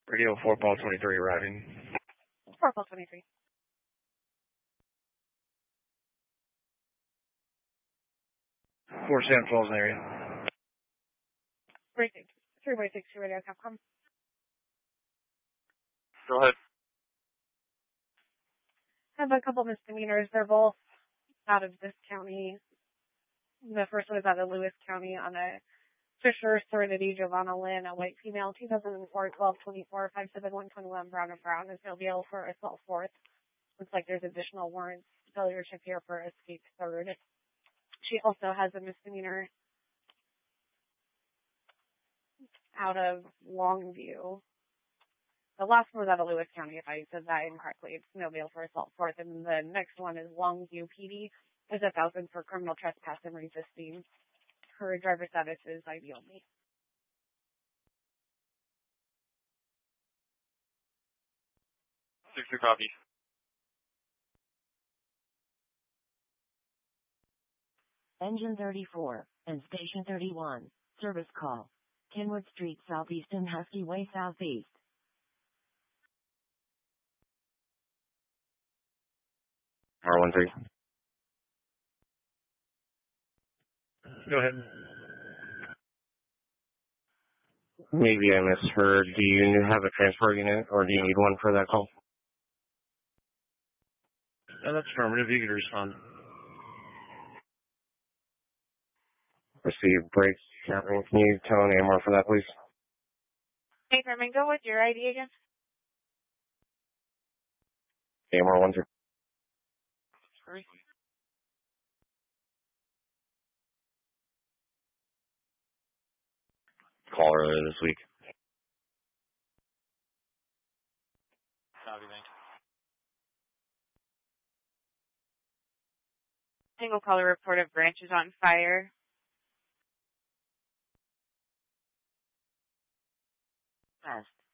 Radio 4 Ball 23 arriving. 4 Ball 23. For San Falls area. 3.62 Radio Capcom. Go ahead. I have a couple misdemeanors. They're both out of this county. The first one is out of Lewis County on a Fisher, Serenity, Giovanna Lynn, a white female, 2004, 1224, 57121, Brown and Brown, is no bail for assault fourth. Looks like there's additional warrants, failure to appear for escape third. She also has a misdemeanor out of Longview. The last one was out of Lewis County, if I said that incorrectly. It's no bail for assault fourth. And the next one is Longview PD. There's 1,000 for criminal trespass and resisting. Her driver's status is ID only. 6-2 copy. Engine 34 and Station 31. Service call. Kenwood Street Southeast and Husky Way Southeast. R13. Go ahead. Maybe I misheard. Do you have a transport unit, or do you need one for that call? That's affirmative. You can respond. Receive break. Can you tell an AMR for that, please? Hey, Herman, go with your ID again. AMR 13. Sorry. Call earlier this week. Copy, thanks. Single caller report of branches on fire. West.